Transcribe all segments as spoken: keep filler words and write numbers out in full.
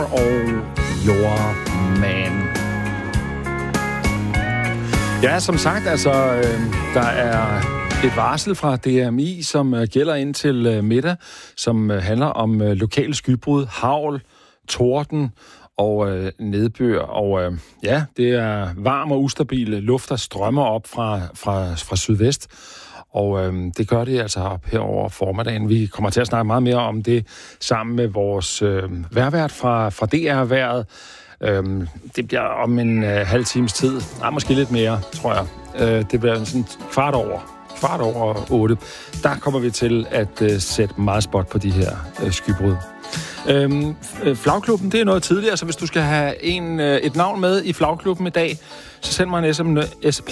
og Your Man. Ja, som sagt, altså, øh, der er et varsel fra D M I, som øh, gælder indtil øh, middag, som øh, handler om øh, lokale skybrud, hagl, torden og øh, nedbør. Og øh, ja, det er varm og ustabil luft, der strømmer op fra, fra, fra sydvest. Og øh, det gør det altså op her over formiddagen. Vi kommer til at snakke meget mere om det sammen med vores øh, vejrvært fra, fra D R-vejret. Øh, det bliver om en øh, halv times tid. Nej, måske lidt mere, tror jeg. Øh, det bliver sådan kvart over. Kvart over otte. Der kommer vi til at øh, sætte meget spot på de her øh, skybrud. Øhm, flagklubben, det er noget tidligere, så hvis du skal have en, øh, et navn med i flagklubben i dag, så send mig en sms.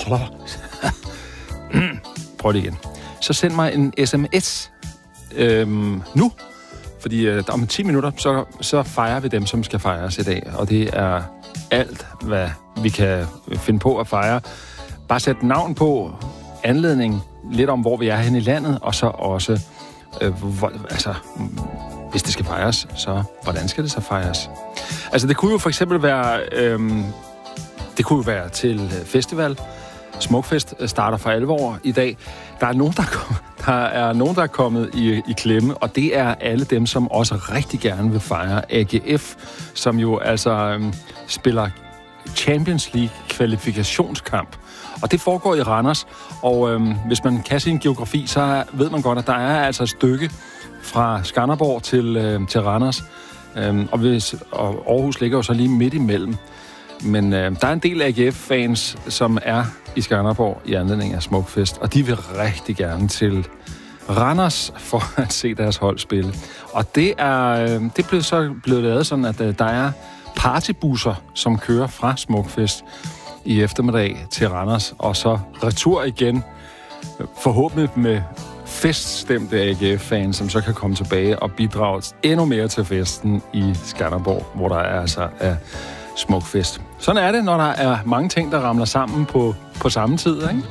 Prøv det igen. Så send mig en sms øhm, nu, fordi øh, om ti minutter, så, så fejrer vi dem, som skal fejres i dag. Og det er alt, hvad vi kan finde på at fejre. Bare sæt navn på, anledning, lidt om, hvor vi er henne i landet, og så også, øh, hvor, altså, hvis det skal fejres, så hvordan skal det så fejres? Altså, det kunne jo for eksempel være, øh, det kunne jo være til festival. Smukfest starter for alvor i dag. Der er nogen, der, kom, der er nogen, der er kommet i, i klemme, og det er alle dem, som også rigtig gerne vil fejre A G F, som jo altså øhm, spiller Champions League kvalifikationskamp. Og det foregår i Randers, og øhm, hvis man kan sin geografi, så ved man godt, at der er altså et stykke fra Skanderborg til, øhm, til Randers, øhm, og, hvis, og Aarhus ligger jo så lige midt imellem. Men øh, der er en del A G F-fans, som er i Skanderborg i anledning af Smukfest, og de vil rigtig gerne til Randers for at se deres hold spille. Og det er øh, det blev så blevet lavet sådan, at øh, der er partybusser, som kører fra Smukfest i eftermiddag til Randers, og så retur igen, forhåbentlig med feststemte A G F-fans, som så kan komme tilbage og bidrage endnu mere til festen i Skanderborg, hvor der er altså er Smukfest. Sådan er det, når der er mange ting, der ramler sammen på, på samme tid, ikke?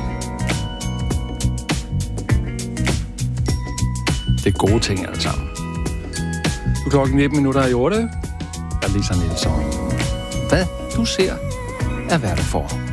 Det er gode ting alle sammen. Nu er klokken nitten minutter i otte. Jeg er Lisa Nielsen. Hvad du ser, er hvad du får.